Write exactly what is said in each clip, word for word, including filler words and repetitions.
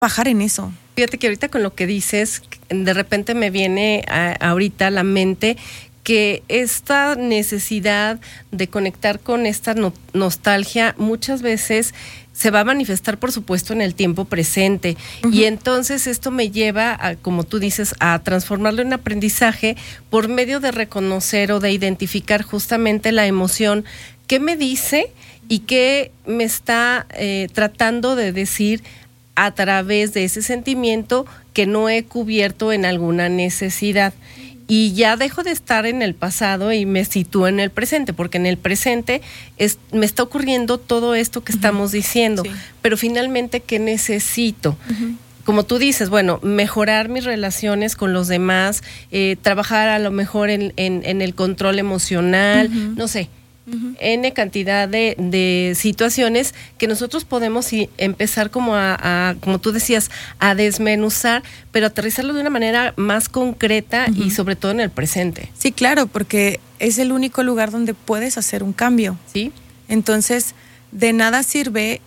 trabajar en eso. Fíjate que ahorita con lo que dices, de repente me viene a, ahorita a la mente que esta necesidad de conectar con esta no, nostalgia muchas veces se va a manifestar, por supuesto, en el tiempo presente. Uh-huh. Y entonces esto me lleva, a, como tú dices, a transformarlo en aprendizaje por medio de reconocer o de identificar justamente la emoción que me dice y que me está eh, tratando de decir a través de ese sentimiento que no he cubierto en alguna necesidad. Y ya dejo de estar en el pasado y me sitúo en el presente, porque en el presente es, me está ocurriendo todo esto que uh-huh. estamos diciendo, sí. Pero finalmente, ¿qué necesito? Uh-huh. Como tú dices, bueno, mejorar mis relaciones con los demás, eh, trabajar a lo mejor en, en, en el control emocional, uh-huh. no sé, uh-huh. N cantidad de, de situaciones que nosotros podemos y empezar como a, a, como tú decías, a desmenuzar, pero aterrizarlo de una manera más concreta uh-huh. y sobre todo en el presente. Sí, claro, porque es el único lugar donde puedes hacer un cambio. Sí. Entonces, de nada sirve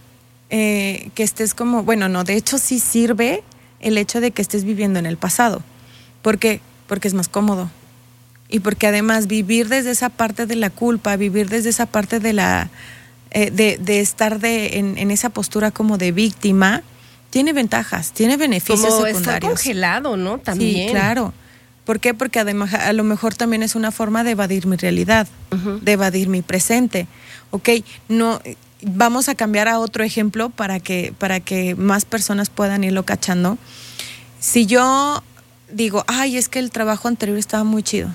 eh, que estés como, bueno, no, de hecho sí sirve el hecho de que estés viviendo en el pasado. ¿Por qué? Porque es más cómodo. Y porque además vivir desde esa parte de la culpa, vivir desde esa parte de la eh, de, de estar de en, en esa postura como de víctima, tiene ventajas, tiene beneficios como secundarios. Como estar congelado, ¿no? También. Sí, claro. ¿Por qué? Porque además a lo mejor también es una forma de evadir mi realidad, uh-huh. de evadir mi presente. Ok, no, vamos a cambiar a otro ejemplo para que, para que más personas puedan irlo cachando. Si yo digo, ay, es que el trabajo anterior estaba muy chido.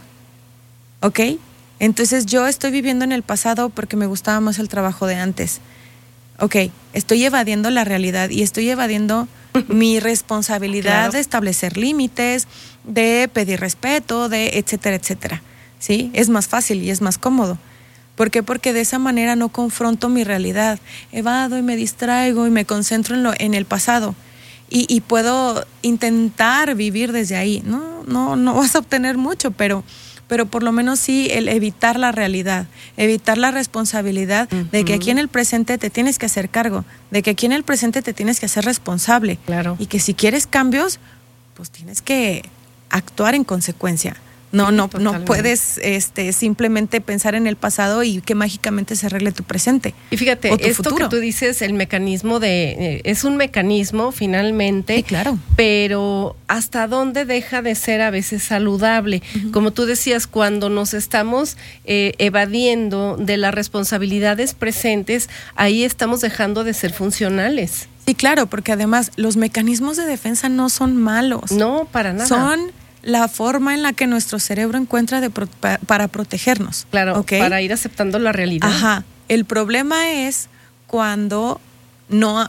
¿Ok? Entonces yo estoy viviendo en el pasado porque me gustaba más el trabajo de antes. Ok, estoy evadiendo la realidad y estoy evadiendo mi responsabilidad claro. de establecer límites, de pedir respeto, de etcétera, etcétera. ¿Sí? Es más fácil y es más cómodo. ¿Por qué? Porque de esa manera no confronto mi realidad. Evado y me distraigo y me concentro en, lo, en el pasado. Y, y puedo intentar vivir desde ahí. No, no, no vas a obtener mucho, pero... pero por lo menos sí el evitar la realidad, evitar la responsabilidad uh-huh. de que aquí en el presente te tienes que hacer cargo, de que aquí en el presente te tienes que hacer responsable. Claro. Y que si quieres cambios, pues tienes que actuar en consecuencia. No, sí, no, totalmente. no puedes este, simplemente pensar en el pasado y que mágicamente se arregle tu presente. Y fíjate, esto futuro. Que tú dices, el mecanismo de, eh, es un mecanismo finalmente, sí, claro. Pero hasta dónde deja de ser a veces saludable. Uh-huh. Como tú decías, cuando nos estamos eh, evadiendo de las responsabilidades presentes, ahí estamos dejando de ser funcionales. Sí, claro, porque además los mecanismos de defensa no son malos. No, para nada. Son la forma en la que nuestro cerebro encuentra de pro, pa, para protegernos. Claro, ¿okay? Para ir aceptando la realidad. Ajá. El problema es cuando no,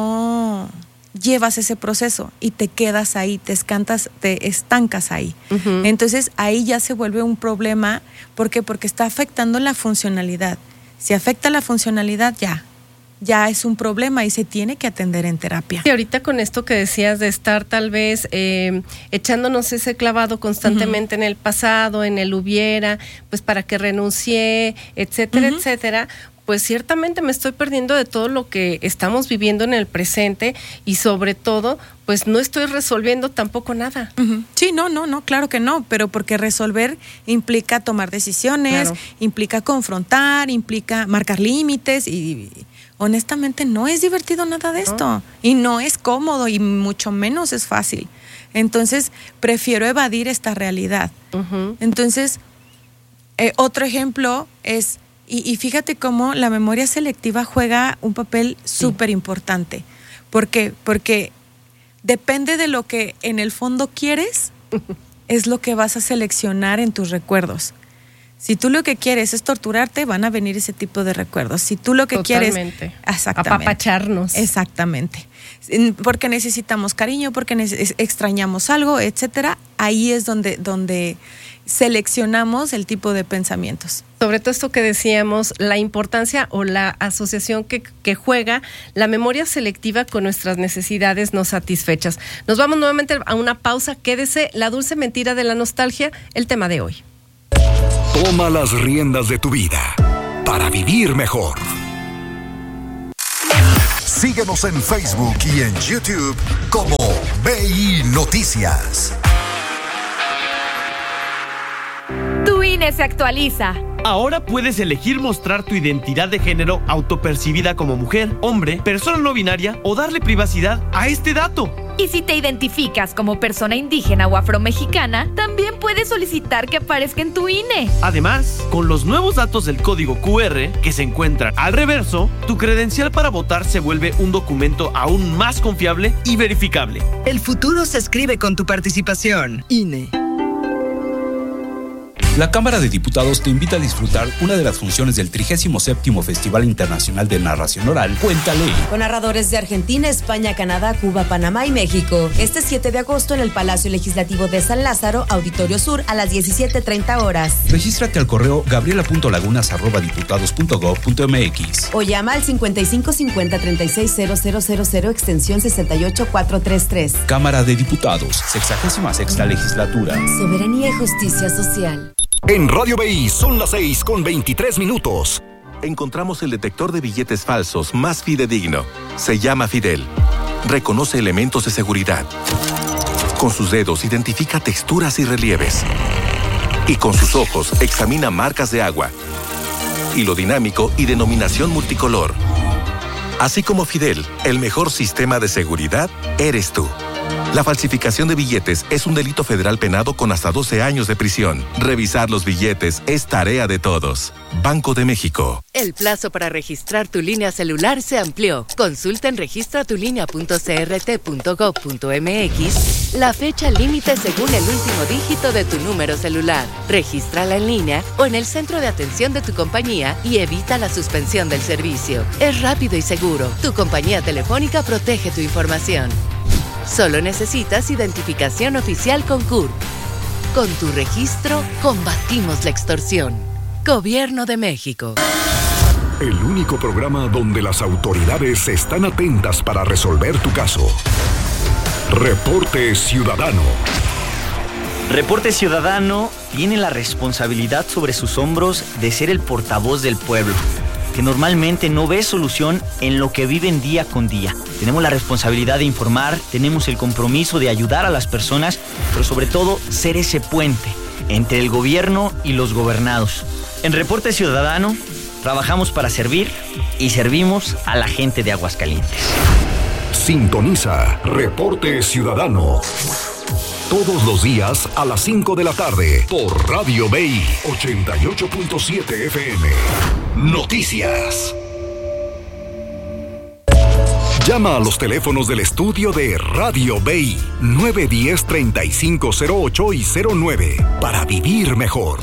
no llevas ese proceso y te quedas ahí, te escantas, te estancas ahí. Uh-huh. Entonces ahí ya se vuelve un problema. ¿Por qué? Porque está afectando la funcionalidad. Si afecta la funcionalidad, ya. ya es un problema y se tiene que atender en terapia. Y ahorita con esto que decías de estar tal vez eh, echándonos ese clavado constantemente uh-huh. en el pasado, en el hubiera, pues para que renuncié, etcétera, uh-huh. etcétera, pues ciertamente me estoy perdiendo de todo lo que estamos viviendo en el presente y sobre todo, pues no estoy resolviendo tampoco nada. Uh-huh. Sí, no, no, no, claro que no, pero porque resolver implica tomar decisiones, claro. implica confrontar, implica marcar límites y... honestamente no es divertido nada de esto ¿no? Y no es cómodo y mucho menos es fácil. Entonces prefiero evadir esta realidad. Uh-huh. Entonces eh, otro ejemplo es, y, y fíjate cómo la memoria selectiva juega un papel súper importante. ¿Por qué? Porque depende de lo que en el fondo quieres, es lo que vas a seleccionar en tus recuerdos. Si tú lo que quieres es torturarte, van a venir ese tipo de recuerdos. Si tú lo que Totalmente. quieres... Exactamente. Apapacharnos. Exactamente. Porque necesitamos cariño, porque neces- extrañamos algo, etcétera. Ahí es donde, donde seleccionamos el tipo de pensamientos. Sobre todo esto que decíamos, la importancia o la asociación que, que juega la memoria selectiva con nuestras necesidades no satisfechas. Nos vamos nuevamente a una pausa. Quédese, la dulce mentira de la nostalgia, el tema de hoy. Toma las riendas de tu vida para vivir mejor. Síguenos en Facebook y en YouTube como B I Noticias. Tu I N E se actualiza. Ahora puedes elegir mostrar tu identidad de género autopercibida como mujer, hombre, persona no binaria o darle privacidad a este dato. Y si te identificas como persona indígena o afromexicana, también puedes solicitar que aparezca en tu I N E. Además, con los nuevos datos del código cu erre que se encuentran al reverso, tu credencial para votar se vuelve un documento aún más confiable y verificable. El futuro se escribe con tu participación. I N E. La Cámara de Diputados te invita a disfrutar una de las funciones del trigésimo séptimo Festival Internacional de Narración Oral, Cuéntale. Con narradores de Argentina, España, Canadá, Cuba, Panamá y México. Este siete de agosto en el Palacio Legislativo de San Lázaro, Auditorio Sur, a las diecisiete treinta horas. Regístrate al correo gabriela punto lagunas arroba diputados punto gob punto eme equis. O llama al cincuenta y cinco cincuenta treinta y seis cero cero cero cero extensión sesenta y ocho cuatrocientos treinta y tres. Cámara de Diputados, sexagésima sexta legislatura. Soberanía y justicia social. En Radio B I son las seis con veintitrés minutos. Encontramos el detector de billetes falsos más fidedigno. Se llama Fidel. Reconoce elementos de seguridad. Con sus dedos identifica texturas y relieves. Y con sus ojos examina marcas de agua, hilo dinámico y denominación multicolor. Así como Fidel, el mejor sistema de seguridad eres tú. La falsificación de billetes es un delito federal penado con hasta doce años de prisión. Revisar los billetes es tarea de todos. Banco de México. El plazo para registrar tu línea celular se amplió. Consulta en registra tu línea punto c r t punto gob punto eme equis la fecha límite según el último dígito de tu número celular. Regístrala en línea o en el centro de atención de tu compañía y evita la suspensión del servicio. Es rápido y seguro. Tu compañía telefónica protege tu información. Solo necesitas identificación oficial con C U R P. Con tu registro, combatimos la extorsión. Gobierno de México. El único programa donde las autoridades están atentas para resolver tu caso. Reporte Ciudadano. Reporte Ciudadano tiene la responsabilidad sobre sus hombros de ser el portavoz del pueblo, que normalmente no ve solución en lo que viven día con día. Tenemos la responsabilidad de informar, tenemos el compromiso de ayudar a las personas, pero sobre todo ser ese puente entre el gobierno y los gobernados. En Reporte Ciudadano trabajamos para servir y servimos a la gente de Aguascalientes. Sintoniza Reporte Ciudadano todos los días a las cinco de la tarde por Radio B I ochenta y ocho punto siete F M. Noticias. Llama a los teléfonos del estudio de Radio B I nueve uno cero, treinta y cinco cero ocho y cero nueve para vivir mejor.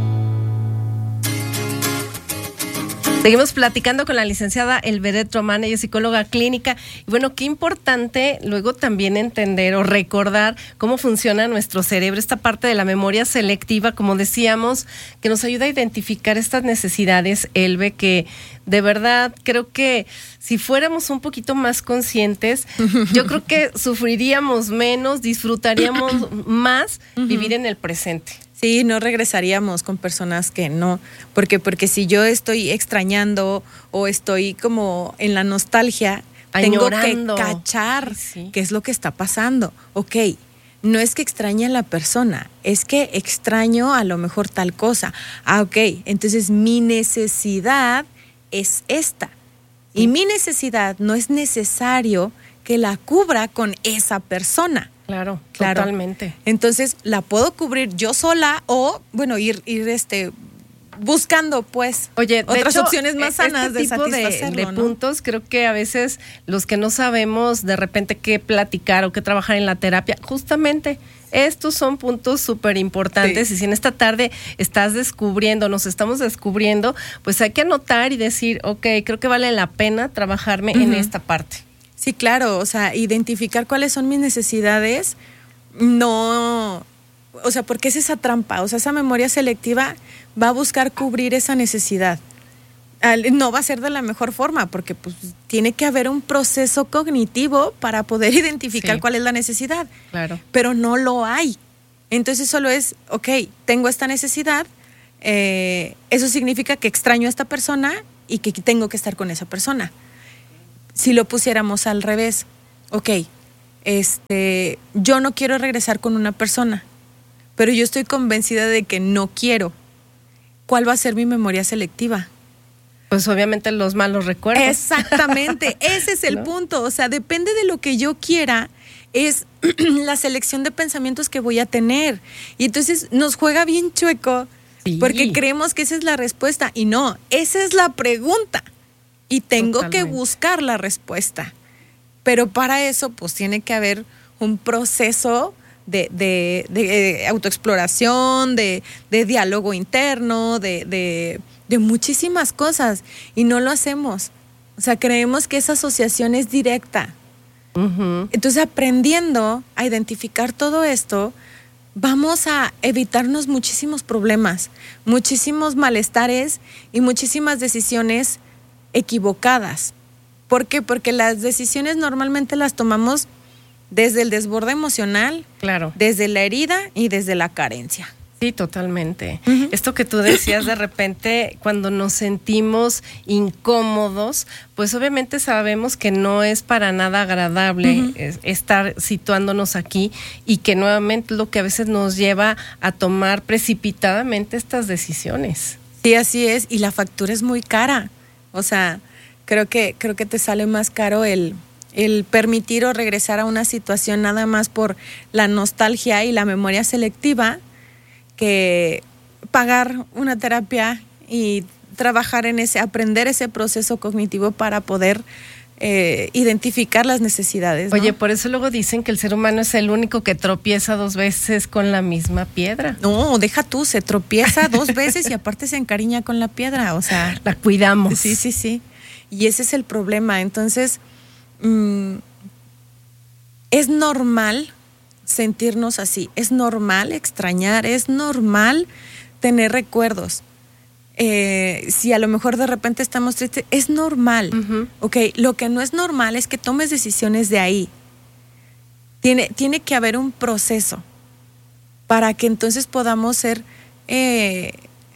Seguimos platicando con la licenciada Elberet Román, ella es psicóloga clínica. Y bueno, qué importante luego también entender o recordar cómo funciona nuestro cerebro, esta parte de la memoria selectiva, como decíamos, que nos ayuda a identificar estas necesidades, Elbe, que de verdad creo que si fuéramos un poquito más conscientes, yo creo que sufriríamos menos, disfrutaríamos más vivir en el presente. Sí, no regresaríamos con personas que no, porque porque si yo estoy extrañando o estoy como en la nostalgia, Añorando. Tengo que cachar sí. qué es lo que está pasando. Ok, no es que extrañe a la persona, es que extraño a lo mejor tal cosa. Ah, ok, entonces mi necesidad es esta. Sí. Y mi necesidad no es necesario que la cubra con esa persona. Claro, claro, totalmente. Entonces la puedo cubrir yo sola o, bueno, ir, ir este buscando, pues, Oye, otras hecho, opciones más sanas este de tipo satisfacerlo, de, de ¿no? puntos, creo que a veces los que no sabemos de repente qué platicar o qué trabajar en la terapia, justamente estos son puntos súper importantes. Sí. Y si en esta tarde estás descubriendo, nos estamos descubriendo, pues hay que anotar y decir, ok, creo que vale la pena trabajarme uh-huh. en esta parte. Sí, claro, o sea, identificar cuáles son mis necesidades, no, o sea, porque es esa trampa, o sea, esa memoria selectiva va a buscar cubrir esa necesidad. No va a ser de la mejor forma, porque pues tiene que haber un proceso cognitivo para poder identificar sí. cuál es la necesidad. Claro. Pero no lo hay. Entonces solo es, ok, tengo esta necesidad, eh, eso significa que extraño a esta persona y que tengo que estar con esa persona. si lo pusiéramos al revés, ok, este, yo no quiero regresar con una persona, pero yo estoy convencida de que no quiero. ¿Cuál va a ser mi memoria selectiva? Pues obviamente los malos recuerdos. Exactamente, ese es el ¿no? punto. O sea, depende de lo que yo quiera, es la selección de pensamientos que voy a tener. Y entonces nos juega bien chueco, sí. porque creemos que esa es la respuesta. Y no, esa es la pregunta. Y tengo Totalmente. que buscar la respuesta. Pero para eso, pues tiene que haber un proceso de, de, de autoexploración, de, de diálogo interno, de... de de muchísimas cosas, y no lo hacemos. O sea, creemos que esa asociación es directa. Uh-huh. Entonces, aprendiendo a identificar todo esto, vamos a evitarnos muchísimos problemas, muchísimos malestares y muchísimas decisiones equivocadas. ¿Por qué? Porque las decisiones normalmente las tomamos desde el desborde emocional, claro, desde la herida y desde la carencia. Sí, totalmente. Uh-huh. Esto que tú decías de repente, cuando nos sentimos incómodos, pues obviamente sabemos que no es para nada agradable uh-huh. es, estar situándonos aquí, y que nuevamente lo que a veces nos lleva a tomar precipitadamente estas decisiones. Sí, así es, y la factura es muy cara. O sea, creo que, creo que te sale más caro el, el permitir o regresar a una situación nada más por la nostalgia y la memoria selectiva, que pagar una terapia y trabajar en ese, aprender ese proceso cognitivo para poder eh, identificar las necesidades, ¿no? Oye, por eso luego dicen que el ser humano es el único que tropieza dos veces con la misma piedra. No, deja tú, se tropieza dos veces y aparte se encariña con la piedra, o sea, la cuidamos. Sí, sí, sí. Y ese es el problema. Entonces, mmm, es normal sentirnos así, es normal extrañar, es normal tener recuerdos. Eh, si a lo mejor de repente estamos tristes, es normal. Uh-huh. Ok, lo que no es normal es que tomes decisiones de ahí. Tiene, tiene que haber un proceso para que entonces podamos ser eh,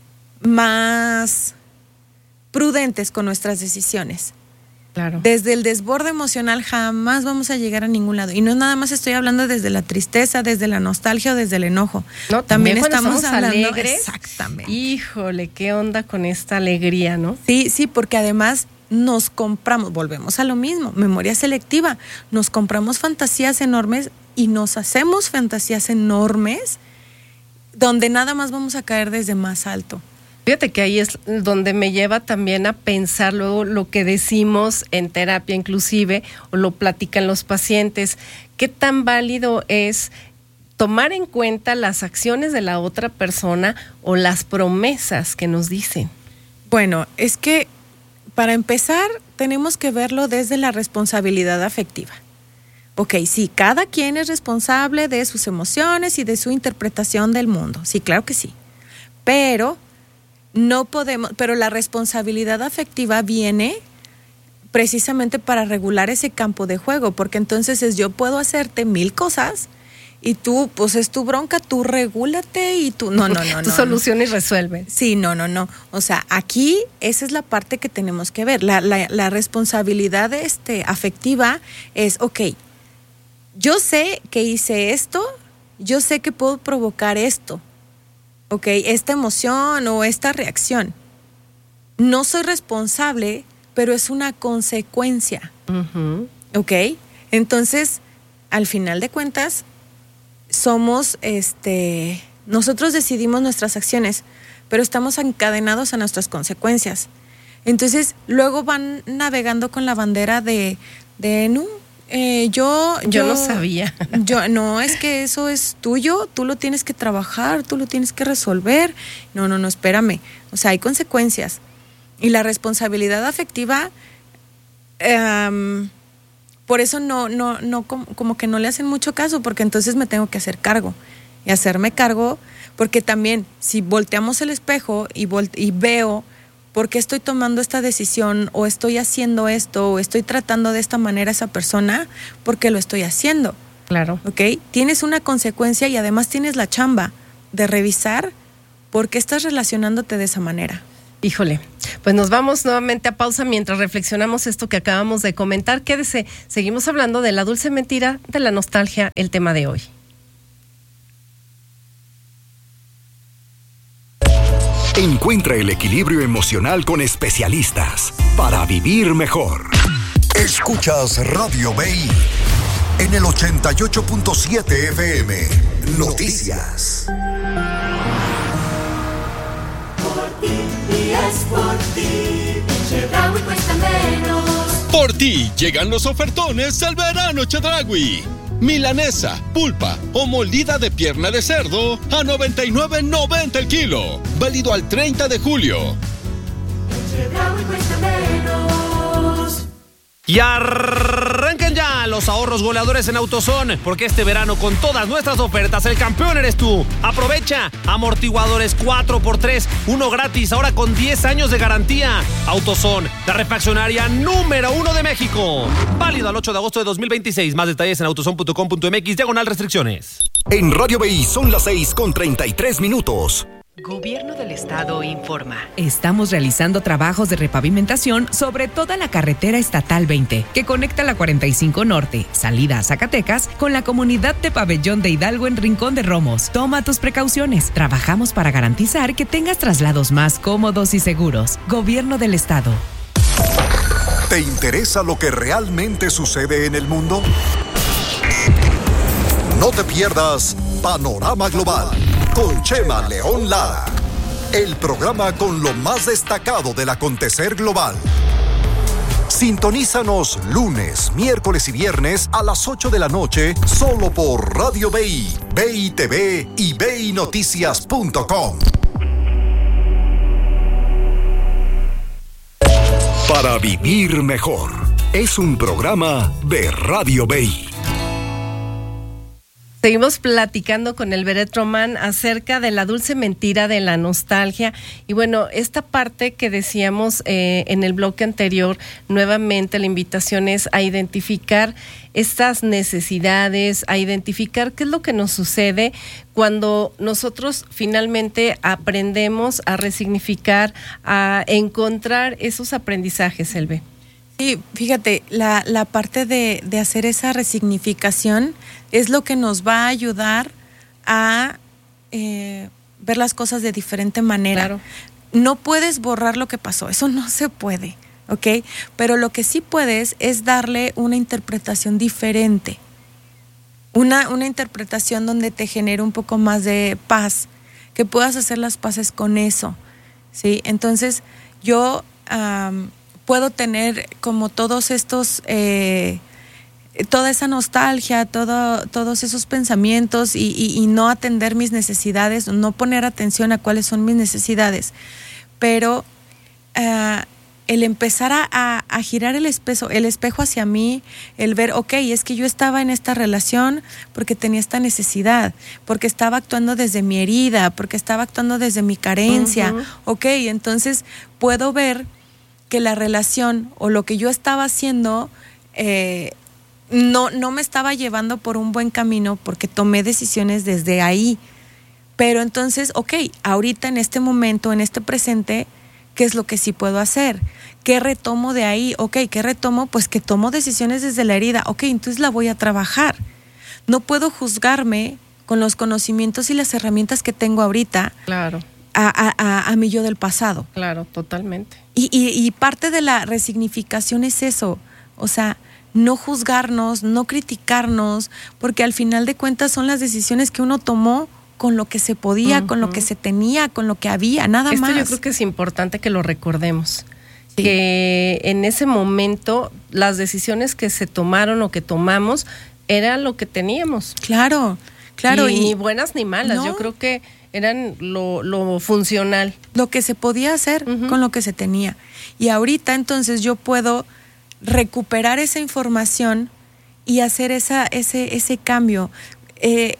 más prudentes con nuestras decisiones. Claro. Desde el desborde emocional jamás vamos a llegar a ningún lado. Y no nada más estoy hablando desde la tristeza, desde la nostalgia o desde el enojo. No, también, también estamos, estamos hablando alegres. Exactamente. Híjole, qué onda con esta alegría, ¿no? Sí, sí, porque además nos compramos, volvemos a lo mismo, memoria selectiva. Nos compramos fantasías enormes y nos hacemos fantasías enormes donde nada más vamos a caer desde más alto. Fíjate que ahí es donde me lleva también a pensar luego lo que decimos en terapia inclusive, o lo platican los pacientes. ¿Qué tan válido es tomar en cuenta las acciones de la otra persona o las promesas que nos dicen? Bueno, es que para empezar tenemos que verlo desde la responsabilidad afectiva. Ok, sí, cada quien es responsable de sus emociones y de su interpretación del mundo. Sí, claro que sí. Pero no podemos, pero la responsabilidad afectiva viene precisamente para regular ese campo de juego, porque entonces es yo puedo hacerte mil cosas y tú, pues es tu bronca, tú regúlate y tú, no, no, no. Tú no, soluciona no. y resuelve. Sí, no, no, no. O sea, aquí esa es la parte que tenemos que ver. La, la, la responsabilidad este, afectiva es, ok, yo sé que hice esto, yo sé que puedo provocar esto. Ok, esta emoción o esta reacción. No soy responsable, pero es una consecuencia. Uh-huh. Ok, entonces, al final de cuentas, somos, este, nosotros decidimos nuestras acciones, pero estamos encadenados a nuestras consecuencias. Entonces, luego van navegando con la bandera de, de no, Eh, yo, yo, yo no sabía. Yo, no, es que eso es tuyo, tú lo tienes que trabajar, tú lo tienes que resolver. No, no, no, espérame. O sea, hay consecuencias. Y la responsabilidad afectiva, um, por eso no, no, no, como, como que no le hacen mucho caso, porque entonces me tengo que hacer cargo. Y hacerme cargo, porque también, si volteamos el espejo y, volte- y veo ¿por qué estoy tomando esta decisión o estoy haciendo esto o estoy tratando de esta manera a esa persona? Porque lo estoy haciendo. Claro. ¿Ok? Tienes una consecuencia y además tienes la chamba de revisar por qué estás relacionándote de esa manera. Híjole, pues nos vamos nuevamente a pausa mientras reflexionamos esto que acabamos de comentar. Quédese, seguimos hablando de la dulce mentira, de la nostalgia, el tema de hoy. Encuentra el equilibrio emocional con especialistas para vivir mejor. Escuchas Radio Bay en el ochenta y ocho punto siete F M. Noticias. Por ti y es por ti, Chedraui cuesta menos. Por ti llegan los ofertones del verano Chedraui. Milanesa, pulpa o molida de pierna de cerdo a noventa y nueve noventa el kilo. Válido al treinta de julio. Chedraui cuesta menos. Y arrancan ya los ahorros goleadores en AutoZone, porque este verano con todas nuestras ofertas el campeón eres tú. Aprovecha amortiguadores cuatro por tres, uno gratis, ahora con diez años de garantía. AutoZone, la refaccionaria número uno de México. Válido al ocho de agosto de dos mil veintiséis. Más detalles en autozone punto com punto m x, diagonal restricciones. En Radio B I son las seis con treinta y tres minutos. Gobierno del Estado informa. Estamos realizando trabajos de repavimentación sobre toda la carretera estatal veinte, que conecta la cuarenta y cinco Norte, salida a Zacatecas, con la comunidad de Pabellón de Hidalgo en Rincón de Romos. Toma tus precauciones. Trabajamos para garantizar que tengas traslados más cómodos y seguros. Gobierno del Estado. ¿Te interesa lo que realmente sucede en el mundo? No te pierdas Panorama Global con Chema León Lara, el programa con lo más destacado del acontecer global. Sintonízanos lunes, miércoles y viernes a las ocho de la noche solo por Radio B I, B I T V y B I Noticias punto com. Para vivir mejor, es un programa de Radio B I. Seguimos platicando con el Beret Román acerca de la dulce mentira de la nostalgia. Y bueno, esta parte que decíamos eh, en el bloque anterior, nuevamente la invitación es a identificar estas necesidades, a identificar qué es lo que nos sucede cuando nosotros finalmente aprendemos a resignificar, a encontrar esos aprendizajes, Elbe. Sí, fíjate, la, la parte de, de hacer esa resignificación es lo que nos va a ayudar a eh, ver las cosas de diferente manera. Claro. No puedes borrar lo que pasó, eso no se puede, ¿ok? Pero lo que sí puedes es darle una interpretación diferente, una, una interpretación donde te genere un poco más de paz, que puedas hacer las paces con eso, ¿sí? Entonces, yo... Um, puedo tener como todos estos, eh, toda esa nostalgia, todo, todos esos pensamientos y, y, y no atender mis necesidades, no poner atención a cuáles son mis necesidades. Pero uh, el empezar a, a, a girar el espejo, el espejo hacia mí, el ver, ok, es que yo estaba en esta relación porque tenía esta necesidad, porque estaba actuando desde mi herida, porque estaba actuando desde mi carencia. Uh-huh. Ok, entonces puedo ver que la relación o lo que yo estaba haciendo eh, no, no me estaba llevando por un buen camino porque tomé decisiones desde ahí. Pero entonces, ok, ahorita en este momento, en este presente, ¿qué es lo que sí puedo hacer? ¿Qué retomo de ahí? Ok, ¿qué retomo? Pues que tomo decisiones desde la herida. Ok, entonces la voy a trabajar. No puedo juzgarme con los conocimientos y las herramientas que tengo ahorita. Claro. A, a, a, a mi yo del pasado. Claro, totalmente. Y, y, y parte de la resignificación es eso, o sea, no juzgarnos, no criticarnos, porque al final de cuentas son las decisiones que uno tomó con lo que se podía, uh-huh. con lo que se tenía, con lo que había, nada Esto más. Yo creo que es importante que lo recordemos, sí. Que en ese momento las decisiones que se tomaron o que tomamos eran lo que teníamos. Claro, claro. Y, y ni buenas ni malas, no. Yo creo que eran lo, lo funcional. Lo que se podía hacer uh-huh. con lo que se tenía. Y ahorita entonces yo puedo recuperar esa información y hacer esa, ese, ese cambio. Eh,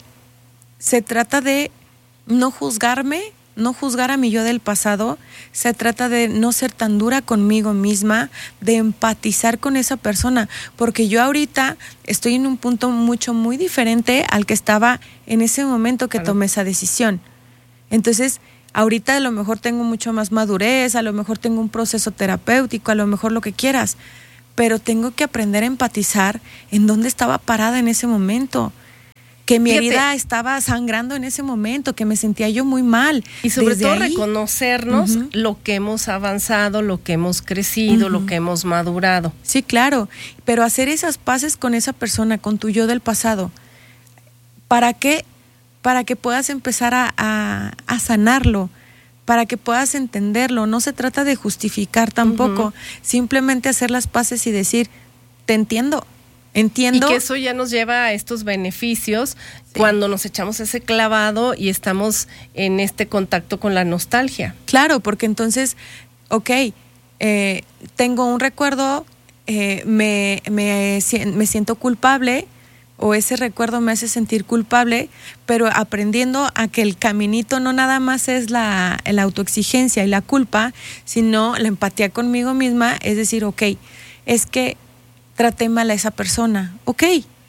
se trata de no juzgarme, no juzgar a mi yo del pasado. Se trata de no ser tan dura conmigo misma, de empatizar con esa persona. Porque yo ahorita estoy en un punto mucho, muy diferente al que estaba en ese momento que claro. tomé esa decisión. Entonces, Ahorita a lo mejor tengo mucho más madurez, a lo mejor tengo un proceso terapéutico, a lo mejor lo que quieras, pero tengo que aprender a empatizar en dónde estaba parada en ese momento, que mi Fíjate. herida estaba sangrando en ese momento, que me sentía yo muy mal. Y sobre Desde todo ahí, reconocernos uh-huh. lo que hemos avanzado, lo que hemos crecido, Uh-huh. lo que hemos madurado. Sí, claro, pero hacer esas paces con esa persona, con tu yo del pasado, ¿para qué? Para que puedas empezar a, a, a sanarlo, para que puedas entenderlo. No se trata de justificar tampoco, Uh-huh. simplemente hacer las paces y decir, te entiendo, entiendo. Y que eso ya nos lleva a estos beneficios sí. cuando nos echamos ese clavado y estamos en este contacto con la nostalgia. Claro, porque entonces, ok, eh, tengo un recuerdo, eh, me, me, me siento culpable, o ese recuerdo me hace sentir culpable, pero aprendiendo a que el caminito no nada más es la, la autoexigencia y la culpa, sino la empatía conmigo misma, es decir, ok, es que traté mal a esa persona, ok,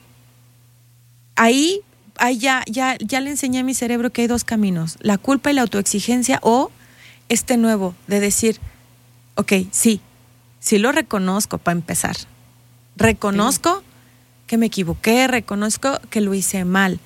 ahí, ahí ya, ya, ya le enseñé a mi cerebro que hay dos caminos, la culpa y la autoexigencia, o este nuevo de decir, ok, sí, sí lo reconozco para empezar, reconozco sí. que me equivoqué, reconozco que lo hice mal.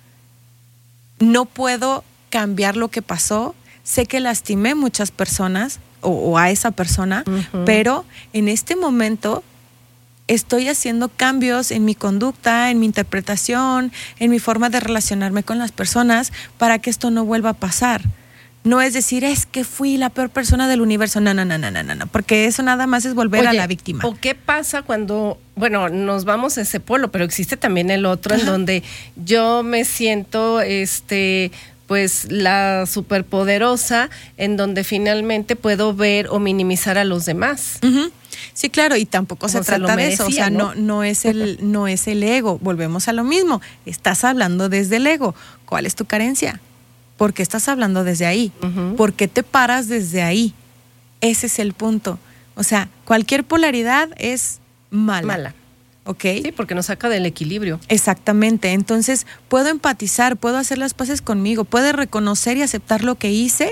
No puedo cambiar lo que pasó. Sé que lastimé muchas personas o, o a esa persona, uh-huh. pero en este momento estoy haciendo cambios en mi conducta, en mi interpretación, en mi forma de relacionarme con las personas para que esto no vuelva a pasar. No es decir, es que fui la peor persona del universo. No, no, no, no, no, no, porque eso nada más es volver Oye, a la víctima. ¿O qué pasa cuando, bueno, nos vamos a ese polo, pero existe también el otro Ajá. en donde yo me siento, este, pues la superpoderosa, en donde finalmente puedo ver o minimizar a los demás? Uh-huh. Sí, claro, y tampoco Como se trata se merecía, de eso, o sea, no, ¿no? no es el, no es el ego. Volvemos a lo mismo. Estás hablando desde el ego. ¿Cuál es tu carencia? ¿Por qué estás hablando desde ahí? Uh-huh. ¿Por qué te paras desde ahí? Ese es el punto. O sea, cualquier polaridad es mala. Mala. ¿Ok? Sí, porque nos saca del equilibrio. Exactamente. Entonces, puedo empatizar, puedo hacer las paces conmigo, puedo reconocer y aceptar lo que hice,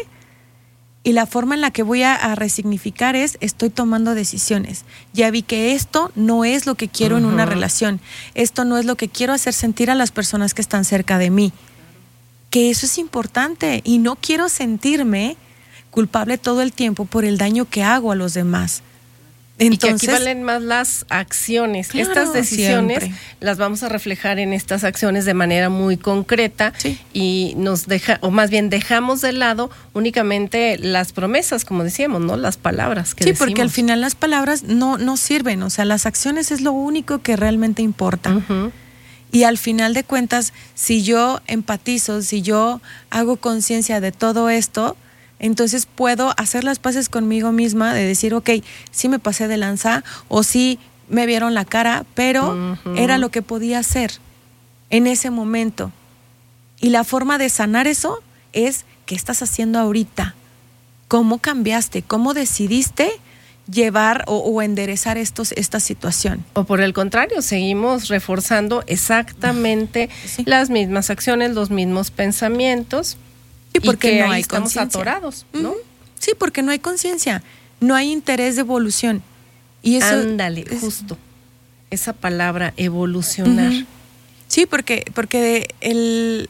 y la forma en la que voy a, a resignificar es, estoy tomando decisiones. Ya vi que esto no es lo que quiero uh-huh. en una relación. Esto no es lo que quiero hacer sentir a las personas que están cerca de mí. Que eso es importante y no quiero sentirme culpable todo el tiempo por el daño que hago a los demás. Entonces, y que aquí valen más las acciones. Claro, estas decisiones siempre. Las vamos a reflejar en estas acciones de manera muy concreta sí. y nos deja, o más bien dejamos de lado únicamente las promesas, como decíamos, ¿no? Las palabras que sí, decimos. porque al final las palabras no, no sirven, o sea, las acciones es lo único que realmente importa. Uh-huh. Y al final de cuentas, si yo empatizo, si yo hago conciencia de todo esto, entonces puedo hacer las paces conmigo misma de decir, ok, sí me pasé de lanza o sí me vieron la cara, pero uh-huh. era lo que podía hacer en ese momento. Y la forma de sanar eso es, ¿qué estás haciendo ahorita? ¿Cómo cambiaste? ¿Cómo decidiste llevar o, o enderezar estos, esta situación? O por el contrario, seguimos reforzando exactamente sí. las mismas acciones, los mismos pensamientos. Sí, porque y que no hay estamos conciencia. atorados, ¿no? Uh-huh. Sí, porque no hay conciencia, no hay interés de evolución. Y eso ándale, es... justo esa palabra, evolucionar. Uh-huh. Sí, porque porque el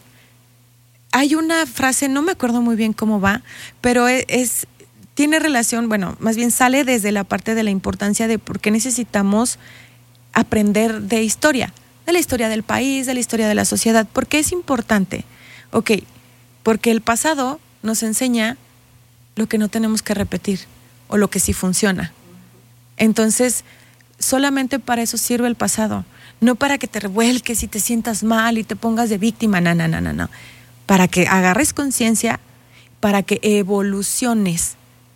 hay una frase, no me acuerdo muy bien cómo va, pero es, es tiene relación, bueno, más bien sale desde la parte de la importancia de por qué necesitamos aprender de historia, de la historia del país, de la historia de la sociedad. ¿Por qué es importante? Ok, porque el pasado nos enseña lo que no tenemos que repetir o lo que sí funciona. Entonces, solamente para eso sirve el pasado, no para que te revuelques y te sientas mal y te pongas de víctima, no, no, no, no, no. Para que agarres conciencia, para que evoluciones.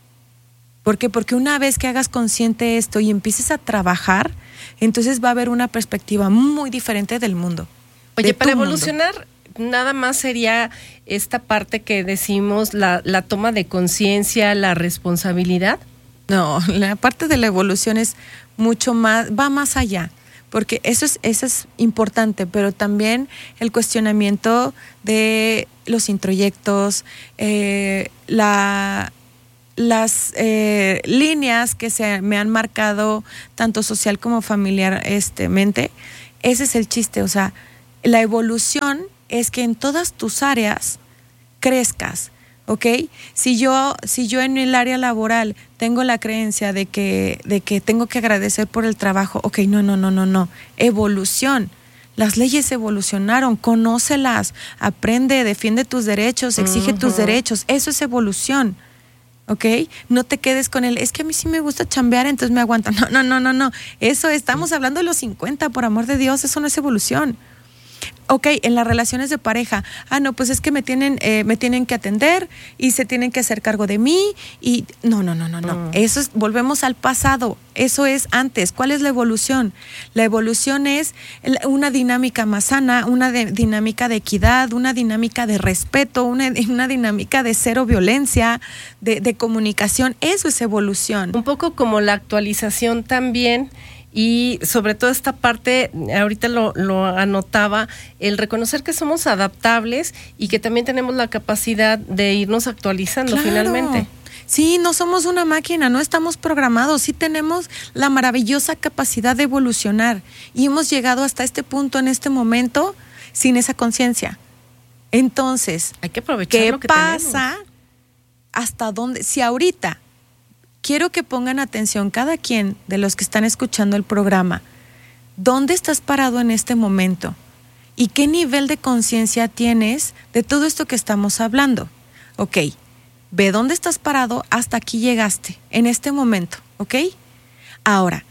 ¿Por qué? Porque una vez que hagas consciente esto y empieces a trabajar, entonces va a haber una perspectiva muy diferente del mundo. Oye, para evolucionar, mundo. Nada más sería esta parte que decimos, la, la toma de conciencia, la responsabilidad. No, la parte de la evolución es mucho más, va más allá. porque eso es, eso es importante, pero también el cuestionamiento de los introyectos, eh, la, las eh, líneas que se me han marcado tanto social como familiar este, mente. Ese es el chiste, o sea, la evolución es que en todas tus áreas crezcas, ¿ok? Si yo, si yo en el área laboral tengo la creencia de que, de que tengo que agradecer por el trabajo, ok, no, no, no, no, no, evolución. Las leyes evolucionaron, conócelas, aprende, defiende tus derechos, exige uh-huh. tus derechos, eso es evolución, ¿ok? No te quedes con el, es que a mí sí me gusta chambear, entonces me aguantan. No, no, no, no, no, eso estamos hablando de los cincuenta, por amor de Dios, eso no es evolución. Ok, en las relaciones de pareja, ah, no, pues es que me tienen, eh, me tienen que atender y se tienen que hacer cargo de mí y no, no, no, no, no. Mm. Eso es, volvemos al pasado, eso es antes. ¿Cuál es la evolución? La evolución es una dinámica más sana, una de, dinámica de equidad, una dinámica de respeto, una, una dinámica de cero violencia, de, de comunicación, eso es evolución. Un poco como la actualización también. Y sobre todo esta parte, ahorita lo, lo anotaba, el reconocer que somos adaptables y que también tenemos la capacidad de irnos actualizando claro. finalmente. Sí, no somos una máquina, no estamos programados, sí tenemos la maravillosa capacidad de evolucionar y hemos llegado hasta este punto en este momento sin esa conciencia. Entonces, hay que aprovechar ¿qué lo que pasa? tenemos. ¿Hasta dónde? Si ahorita quiero que pongan atención cada quien de los que están escuchando el programa. ¿Dónde estás parado en este momento? ¿Y qué nivel de conciencia tienes de todo esto que estamos hablando? Ok, ve dónde estás parado, hasta aquí llegaste, en este momento, ¿ok? Ahora,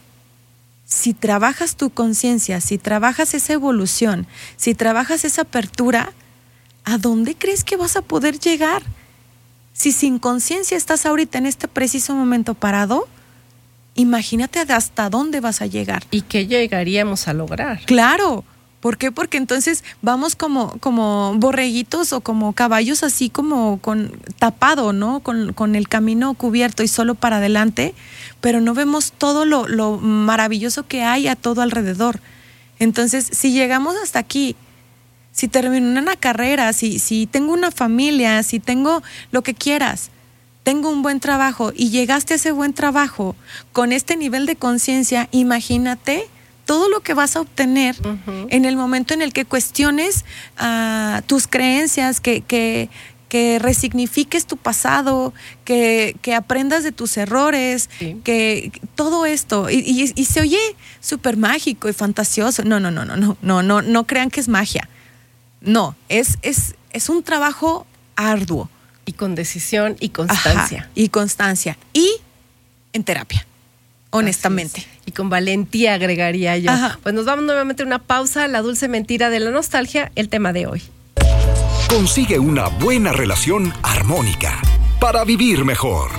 si trabajas tu conciencia, si trabajas esa evolución, si trabajas esa apertura, ¿a dónde crees que vas a poder llegar? Si sin conciencia estás ahorita en este preciso momento parado, imagínate hasta dónde vas a llegar. ¿Y qué llegaríamos a lograr? Claro. ¿Por qué? Porque entonces vamos como, como borreguitos o como caballos así como con tapado, ¿no? Con, con el camino cubierto y solo para adelante, pero no vemos todo lo, lo maravilloso que hay a todo alrededor. Entonces, si llegamos hasta aquí, si termino una carrera, si, si tengo una familia, si tengo lo que quieras, tengo un buen trabajo y llegaste a ese buen trabajo con este nivel de conciencia, imagínate todo lo que vas a obtener uh-huh. en el momento en el que cuestiones uh, tus creencias, que, que, que resignifiques tu pasado, que, que aprendas de tus errores, sí. que todo esto, y, y, y se oye súper mágico y fantasioso. No, no, no, no, no, no, no, no crean que es magia. No, es, es, es un trabajo arduo. Y con decisión y constancia. Ajá, y constancia. Y en terapia, honestamente. Y con valentía, agregaría yo. Ajá. Pues nos vamos nuevamente a una pausa. La dulce mentira de la nostalgia, el tema de hoy. Consigue una buena relación armónica para vivir mejor.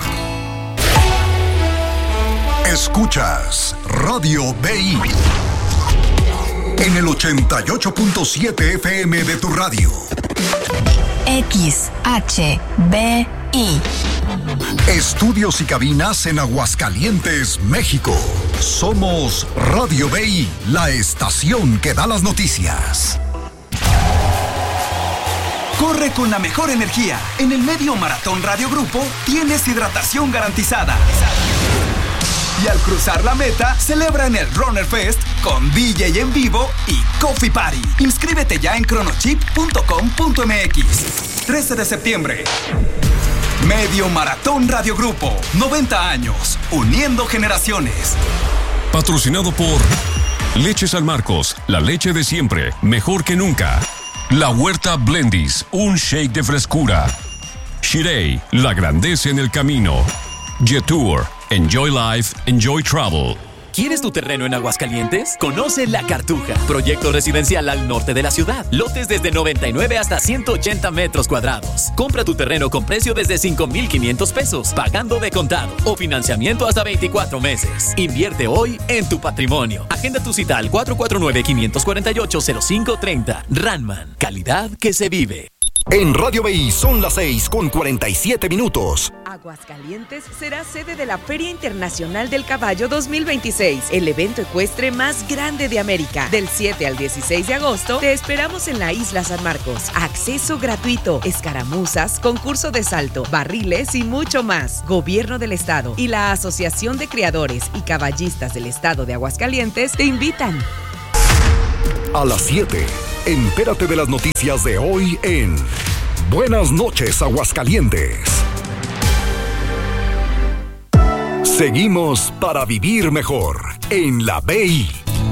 Escuchas Radio B I en el ochenta y ocho punto siete F M de tu radio. X H B I. Estudios y cabinas en Aguascalientes, México. Somos Radio B I, la estación que da las noticias. Corre con la mejor energía. En el Medio Maratón Radio Grupo tienes hidratación garantizada. Y al cruzar la meta, celebra en el Runner Fest con D J en vivo y Coffee Party. Inscríbete ya en cronochip punto com punto m x. trece de septiembre. Medio Maratón Radio Grupo. noventa años, uniendo generaciones. Patrocinado por Leche San Marcos, la leche de siempre, mejor que nunca. La Huerta Blendis, un shake de frescura. Shirei, la grandeza en el camino. Jetour, enjoy life, enjoy travel. ¿Quieres tu terreno en Aguascalientes? Conoce La Cartuja, proyecto residencial al norte de la ciudad. Lotes desde noventa y nueve hasta ciento ochenta metros cuadrados. Compra tu terreno con precio desde cinco mil quinientos pesos, pagando de contado o financiamiento hasta veinticuatro meses. Invierte hoy en tu patrimonio. Agenda tu cita al cuatro cuatro nueve, cinco cuatro ocho, cero cinco tres cero. Ranman, calidad que se vive. En Radio B I son las seis con cuarenta y siete minutos. Aguascalientes será sede de la Feria Internacional del Caballo dos mil veintiséis, el evento ecuestre más grande de América. Del siete al dieciséis de agosto te esperamos en la Isla San Marcos. Acceso gratuito, escaramuzas, concurso de salto, barriles y mucho más. Gobierno del Estado y la Asociación de Criadores y Caballistas del Estado de Aguascalientes te invitan. A las siete, entérate de las noticias de hoy en Buenas noches, Aguascalientes. Seguimos para vivir mejor en la B I.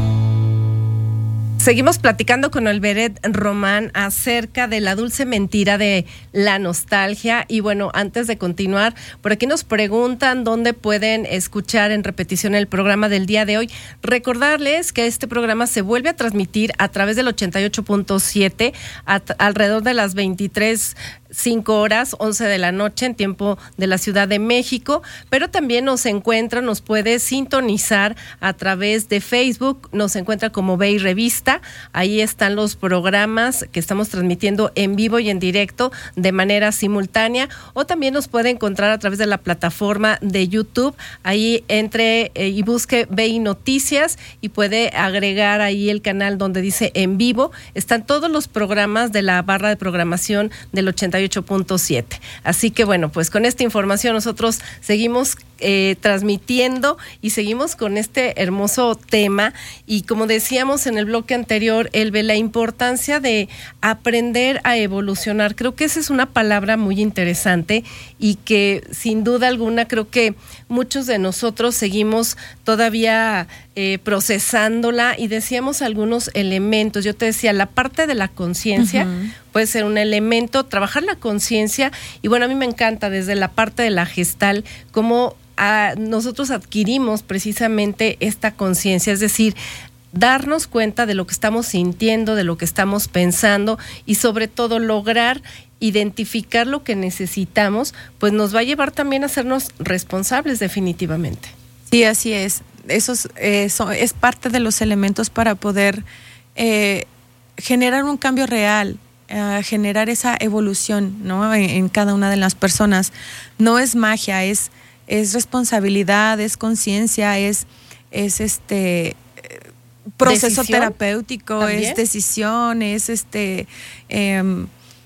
Seguimos platicando con Olveret Román acerca de la dulce mentira de la nostalgia. Y bueno, antes de continuar, por aquí nos preguntan dónde pueden escuchar en repetición el programa del día de hoy. Recordarles que este programa se vuelve a transmitir a través del ochenta y ocho punto siete a, alrededor de las veintitrés cinco horas, once de la noche en tiempo de la Ciudad de México, pero también nos encuentra, nos puede sintonizar a través de Facebook, nos encuentra como B I Revista, ahí están los programas que estamos transmitiendo en vivo y en directo de manera simultánea, o también nos puede encontrar a través de la plataforma de YouTube, ahí entre eh, y busque B I Noticias y puede agregar ahí el canal donde dice en vivo, están todos los programas de la barra de programación del ochenta y ocho punto siete. Así que bueno, pues con esta información nosotros seguimos eh, transmitiendo y seguimos con este hermoso tema. Y como decíamos en el bloque anterior, Elbe, la importancia de aprender a evolucionar. Creo que esa es una palabra muy interesante y que sin duda alguna creo que muchos de nosotros seguimos todavía eh, procesándola, y decíamos algunos elementos. Yo te decía, la parte de la conciencia uh-huh. puede ser un elemento, trabajar la conciencia, y bueno, a mí me encanta desde la parte de la gestal, cómo a, nosotros adquirimos precisamente esta conciencia, es decir, darnos cuenta de lo que estamos sintiendo, de lo que estamos pensando, y sobre todo lograr identificar lo que necesitamos, pues nos va a llevar también a hacernos responsables definitivamente. Sí, así es. Eso es, eso es parte de los elementos para poder eh, generar un cambio real, eh, generar esa evolución, ¿no? En, en cada una de las personas. No es magia, es, es responsabilidad, es conciencia, es, es este proceso ¿Decisión? terapéutico, ¿También? es decisión, es este eh,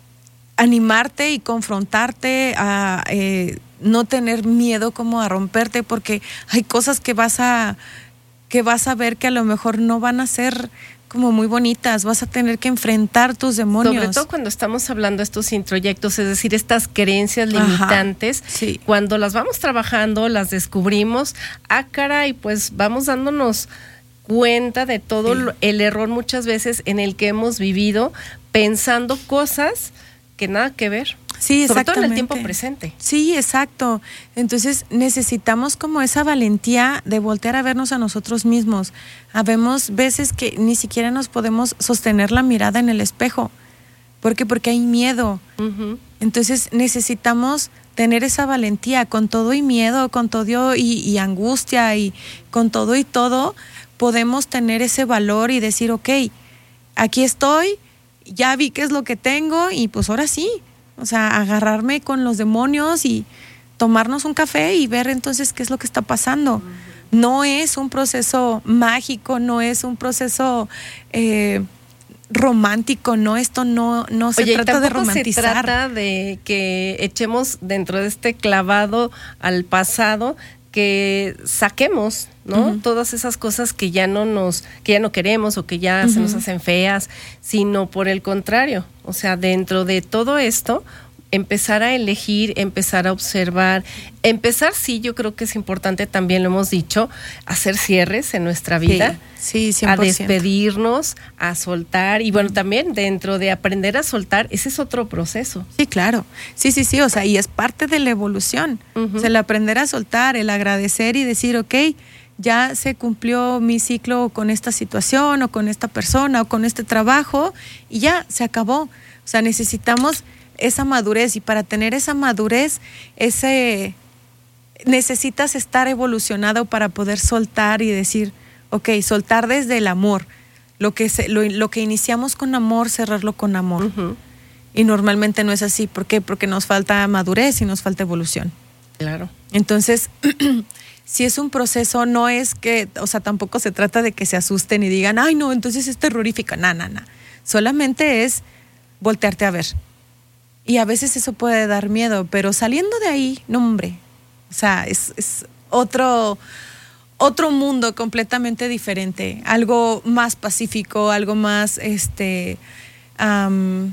animarte y confrontarte a eh, no tener miedo como a romperte, porque hay cosas que vas a que vas a ver que a lo mejor no van a ser como muy bonitas, vas a tener que enfrentar tus demonios. Sobre todo cuando estamos hablando de estos introyectos, es decir, estas creencias limitantes, Ajá, sí. cuando las vamos trabajando, las descubrimos, ah, caray, pues vamos dándonos cuenta de todo sí. el error muchas veces en el que hemos vivido, pensando cosas que nada que ver. Sí, sobre exactamente. todo en el tiempo presente. Sí, exacto. Entonces necesitamos como esa valentía de voltear a vernos a nosotros mismos. Habemos veces que ni siquiera nos podemos sostener la mirada en el espejo. ¿Por qué? Porque hay miedo. Uh-huh. Entonces necesitamos tener esa valentía con todo y miedo, con todo y, y angustia y con todo y todo, podemos tener ese valor y decir, ok, aquí estoy, ya vi qué es lo que tengo y pues ahora sí. O sea, agarrarme con los demonios y tomarnos un café y ver entonces qué es lo que está pasando. Uh-huh. No es un proceso mágico, no es un proceso eh, romántico, no, esto no, no se Oye, trata de romantizar. Oye, se trata de que echemos dentro de este clavado al pasado, que saquemos, ¿no? Uh-huh. Todas esas cosas que ya no nos, que ya no queremos o que ya uh-huh. se nos hacen feas, sino por el contrario, o sea, dentro de todo esto, empezar a elegir, empezar a observar, empezar, sí, yo creo que es importante, también lo hemos dicho, hacer cierres en nuestra vida, sí, sí, cien por ciento. A despedirnos, a soltar, y bueno, también dentro de aprender a soltar, ese es otro proceso. Sí, claro, sí, sí, sí, o sea, y es parte de la evolución, uh-huh. o sea, el aprender a soltar, el agradecer y decir, ok, ya se cumplió mi ciclo con esta situación, o con esta persona, o con este trabajo, y ya, se acabó, o sea, necesitamos esa madurez, y para tener esa madurez, ese necesitas estar evolucionado para poder soltar y decir, ok, soltar desde el amor, lo que se, lo, lo que iniciamos con amor, cerrarlo con amor. Uh-huh. Y normalmente no es así. ¿Por qué? Porque nos falta madurez y nos falta evolución. Claro. Entonces, si es un proceso, no es que, o sea, tampoco se trata de que se asusten y digan, ay, no, entonces es terrorífica. No, no, no. Solamente es voltearte a ver. Y a veces eso puede dar miedo, pero saliendo de ahí, no, hombre. O sea, es, es otro, otro mundo completamente diferente. Algo más pacífico, algo más, este... Um,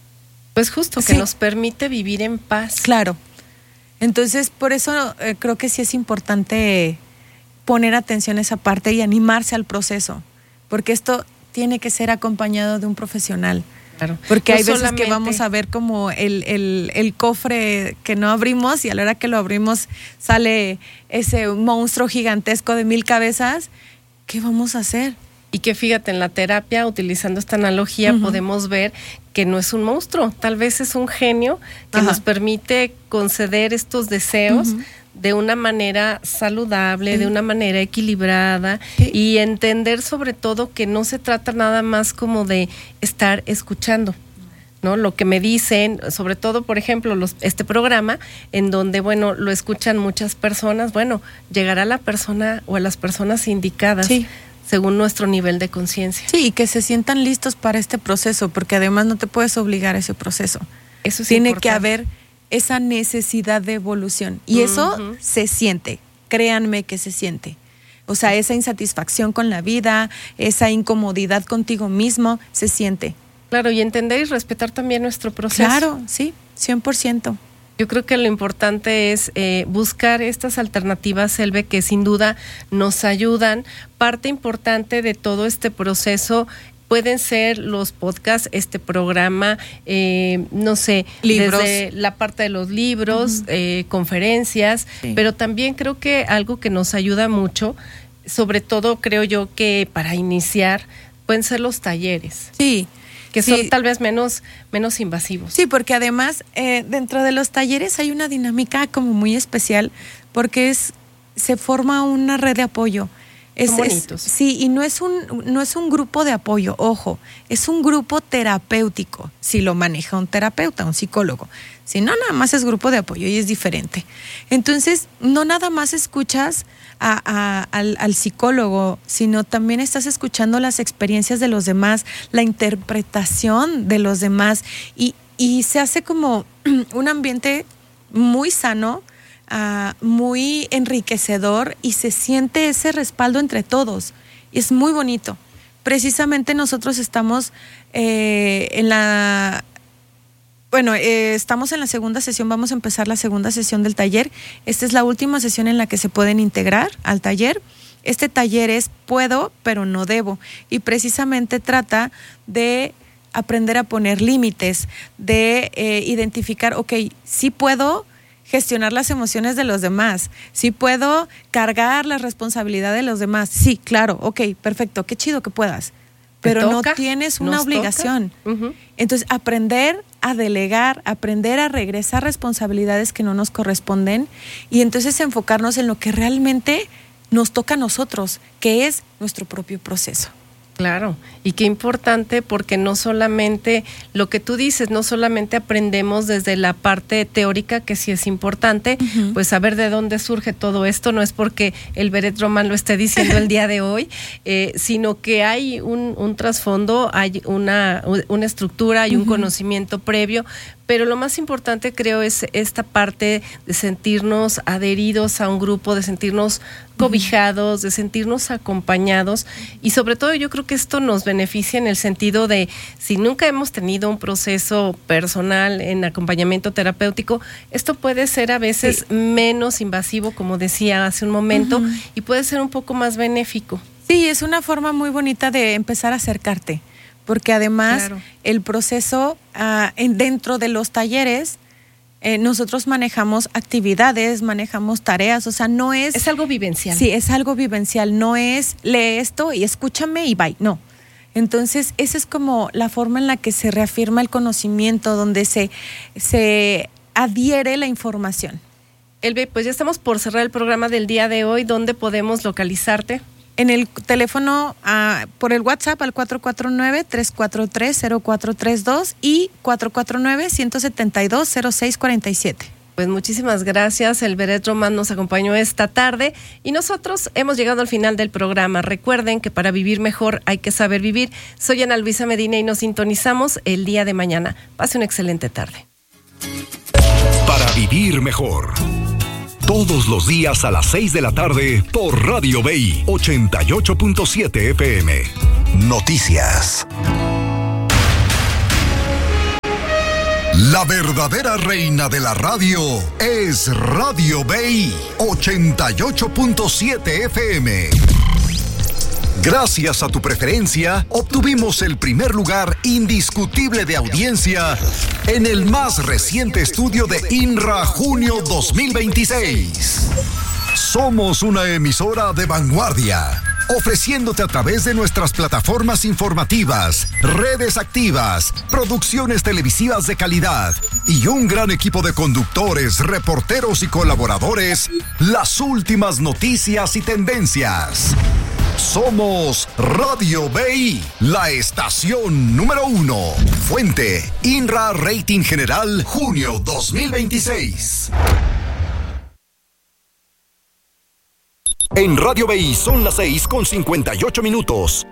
pues justo, que sí. Nos permite vivir en paz. Claro. Entonces, por eso eh, creo que sí es importante poner atención a esa parte y animarse al proceso, porque esto tiene que ser acompañado de un profesional. Claro. Porque no hay veces solamente... que vamos a ver como el, el, el cofre que no abrimos y a la hora que lo abrimos sale ese monstruo gigantesco de mil cabezas. ¿Qué vamos a hacer? Y que fíjate, en la terapia, utilizando esta analogía, uh-huh. podemos ver que no es un monstruo, tal vez es un genio que Ajá. nos permite conceder estos deseos uh-huh. de una manera saludable, sí. de una manera equilibrada sí. y entender sobre todo que no se trata nada más como de estar escuchando, ¿no? Lo que me dicen, sobre todo, por ejemplo, los, este programa, en donde, bueno, lo escuchan muchas personas, bueno, llegará a la persona o a las personas indicadas. Sí. Según nuestro nivel de conciencia. Sí, y que se sientan listos para este proceso, porque además no te puedes obligar a ese proceso. Eso es Tiene importante. que haber esa necesidad de evolución. Y uh-huh. eso se siente, créanme que se siente. O sea, esa insatisfacción con la vida, esa incomodidad contigo mismo, se siente. Claro, y entender y respetar también nuestro proceso. Claro, sí, cien por ciento. Yo creo que lo importante es eh, buscar estas alternativas, Selve, que sin duda nos ayudan. Parte importante de todo este proceso pueden ser los podcasts, este programa, eh, no sé, libros. Desde la parte de los libros, uh-huh. eh, conferencias, sí. pero también creo que algo que nos ayuda mucho, sobre todo creo yo que para iniciar, pueden ser los talleres. Sí. Que sí. son tal vez menos, menos invasivos. Sí, porque además eh, dentro de los talleres hay una dinámica como muy especial, porque es se forma una red de apoyo. Es, son bonitos. Es, sí, y no es un no es un grupo de apoyo, ojo, es un grupo terapéutico, si lo maneja un terapeuta, un psicólogo. Si no, nada más es grupo de apoyo y es diferente. Entonces, no nada más escuchas a, a, al, al psicólogo, sino también estás escuchando las experiencias de los demás, la interpretación de los demás, y, y se hace como un ambiente muy sano, uh, muy enriquecedor, y se siente ese respaldo entre todos. Y es muy bonito. Precisamente nosotros estamos eh, en la... Bueno, eh, estamos en la segunda sesión, vamos a empezar la segunda sesión del taller. Esta es la última sesión en la que se pueden integrar al taller. Este taller es puedo, pero no debo. Y precisamente trata de aprender a poner límites, de eh, identificar, ok, sí puedo gestionar las emociones de los demás, sí puedo cargar la responsabilidad de los demás. Sí, claro, ok, perfecto, qué chido que puedas. Pero no tienes una obligación. Uh-huh. Entonces, aprender a delegar, aprender a regresar responsabilidades que no nos corresponden, y entonces enfocarnos en lo que realmente nos toca a nosotros, que es nuestro propio proceso. Claro, y qué importante, porque no solamente lo que tú dices, no solamente aprendemos desde la parte teórica, que sí es importante, uh-huh. pues saber de dónde surge todo esto, no es porque el Beret Román lo esté diciendo el día de hoy, eh, sino que hay un, un trasfondo, hay una, una estructura, hay un uh-huh. conocimiento previo, pero lo más importante creo es esta parte de sentirnos adheridos a un grupo, de sentirnos cobijados, de sentirnos acompañados, y sobre todo yo creo que esto nos beneficia en el sentido de, si nunca hemos tenido un proceso personal en acompañamiento terapéutico, esto puede ser a veces sí. menos invasivo, como decía hace un momento, uh-huh. y puede ser un poco más benéfico. Sí, es una forma muy bonita de empezar a acercarte, porque además claro. el proceso uh, en, dentro de los talleres, eh, nosotros manejamos actividades, manejamos tareas, o sea, no es... Es algo vivencial. Sí, es algo vivencial, no es lee esto y escúchame y bye, no. Entonces, esa es como la forma en la que se reafirma el conocimiento, donde se, se adhiere la información. Elbe, pues ya estamos por cerrar el programa del día de hoy. ¿Dónde podemos localizarte? en el teléfono uh, por el WhatsApp al cuatro cuatro nueve, tres cuatro tres, cero cuatro tres dos y cuatro cuatro nueve, uno siete dos, cero seis cuatro siete. Pues muchísimas gracias. El Beret Román nos acompañó esta tarde y nosotros hemos llegado al final del programa. Recuerden que para vivir mejor hay que saber vivir. Soy Ana Luisa Medina y nos sintonizamos el día de mañana. Pase una excelente tarde. Para vivir mejor. Todos los días a las seis de la tarde por Radio B I ochenta y ocho punto siete F M. Noticias. La verdadera reina de la radio es Radio B I ochenta y ocho punto siete F M. Gracias a tu preferencia, obtuvimos el primer lugar indiscutible de audiencia en el más reciente estudio de INRA Junio dos mil veintiséis. Somos una emisora de vanguardia, ofreciéndote a través de nuestras plataformas informativas, redes activas, producciones televisivas de calidad y un gran equipo de conductores, reporteros y colaboradores, las últimas noticias y tendencias. Somos Radio B I, la estación número uno. Fuente, INRA Rating General, junio dos mil veintiséis. En Radio B I son las seis con cincuenta y ocho minutos.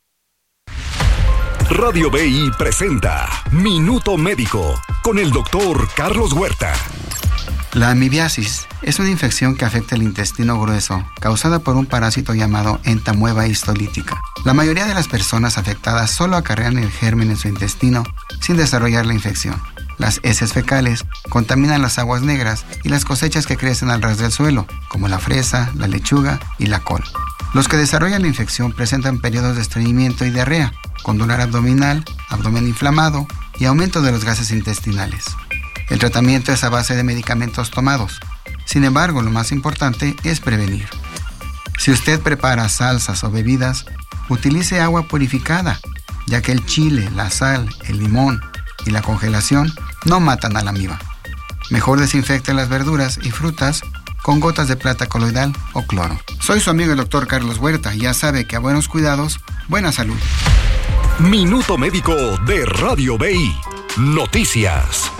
Radio B I presenta Minuto Médico con el doctor Carlos Huerta. La amibiasis es una infección que afecta el intestino grueso, causada por un parásito llamado entamueba histolítica. La mayoría de las personas afectadas solo acarrean el germen en su intestino sin desarrollar la infección. Las heces fecales contaminan las aguas negras y las cosechas que crecen al ras del suelo, como la fresa, la lechuga y la col. Los que desarrollan la infección presentan periodos de estreñimiento y diarrea, con dolor abdominal, abdomen inflamado y aumento de los gases intestinales. El tratamiento es a base de medicamentos tomados. Sin embargo, lo más importante es prevenir. Si usted prepara salsas o bebidas, utilice agua purificada, ya que el chile, la sal, el limón y la congelación no matan a la amiba. Mejor desinfecte las verduras y frutas con gotas de plata coloidal o cloro. Soy su amigo el doctor Carlos Huerta y ya sabe que a buenos cuidados, buena salud. Minuto Médico de Radio B I. Noticias.